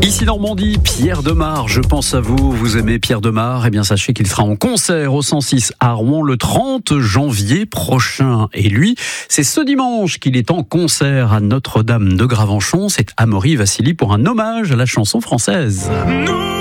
Ici Normandie, Pierre Demar, je pense à vous. Vous aimez Pierre Demar? Eh bien, sachez qu'il sera en concert au 106 à Rouen le 30 janvier prochain. Et lui, c'est ce dimanche qu'il est en concert à Notre-Dame de Gravenchon. C'est Amaury Vassili pour un hommage à la chanson française. Nous